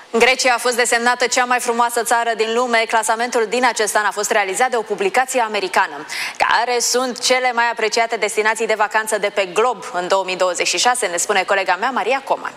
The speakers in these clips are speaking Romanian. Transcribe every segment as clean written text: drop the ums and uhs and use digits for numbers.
Grecia a fost desemnată cea mai frumoasă țară din lume. Clasamentul din acest an a fost realizat de o publicație americană. Care sunt cele mai apreciate destinații de vacanță de pe glob în 2026? Ne spune colega mea, Maria Coman.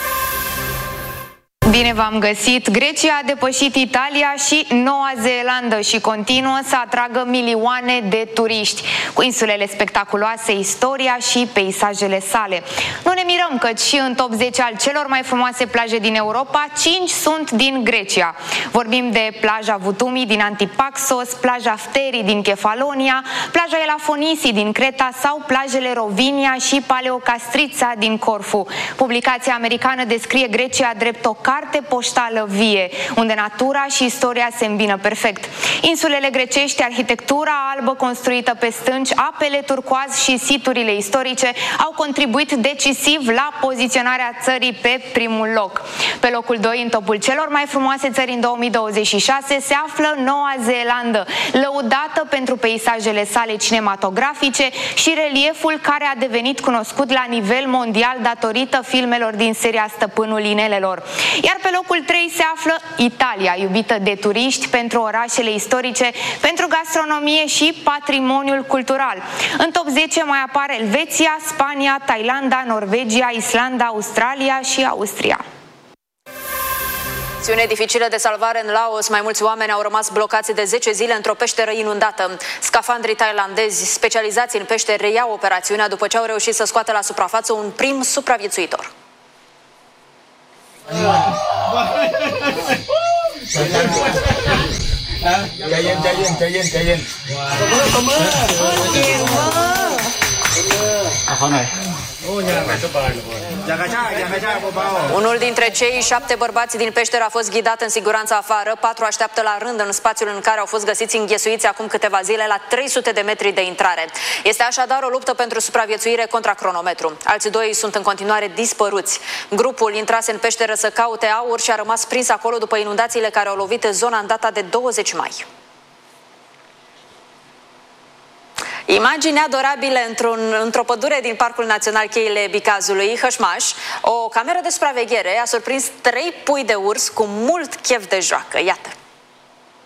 Bine v-am găsit! Grecia a depășit Italia și Noua Zeelandă și continuă să atragă milioane de turiști. Cu insulele spectaculoase, istoria și peisajele sale. Nu ne mirăm căci și în top 10 al celor mai frumoase plaje din Europa, 5 sunt din Grecia. Vorbim de plaja Vutumi din Antipaxos, plaja Fteri din Kefalonia, plaja Elafonisi din Creta sau plajele Rovinia și Paleocastrița din Corfu. Publicația americană descrie Grecia drept o carte poștală vie, unde natura și istoria se îmbină perfect. Insulele grecești, arhitectura albă construită pe stânci, apele turcoaz și siturile istorice au contribuit decisiv la poziționarea țării pe primul loc. Pe locul 2, în topul celor mai frumoase țări în 2026, se află Noua Zeelandă, lăudată pentru peisajele sale cinematografice și relieful care a devenit cunoscut la nivel mondial datorită filmelor din seria Stăpânul Inelelor. Iar pe locul 3 se află Italia, iubită de turiști pentru orașele istorice, pentru gastronomie și patrimoniul cultural. În top 10 mai apare Elveția, Spania, Thailanda, Norvegia, Islanda, Australia și Austria. Acțiune dificilă de salvare în Laos. Mai mulți oameni au rămas blocați de 10 zile într-o peșteră inundată. Scafandrii thailandezi specializați în peșteri reiau operațiunea după ce au reușit să scoată la suprafață un prim supraviețuitor. Unul dintre cei 7 bărbați din peșteră a fost ghidat în siguranță afară. 4 așteaptă la rând în spațiul în care au fost găsiți înghesuiți acum câteva zile la 300 de metri de intrare. Este așadar o luptă pentru supraviețuire contra cronometru. Alții 2 sunt în continuare dispăruți. Grupul intrase în peșteră să caute aur și a rămas prins acolo după inundațiile care au lovit zona în data de 20 mai. Imagini adorabile într-o pădure din Parcul Național Cheile Bicazului, Hășmaș. O cameră de supraveghere a surprins 3 pui de urs cu mult chef de joacă. Iată!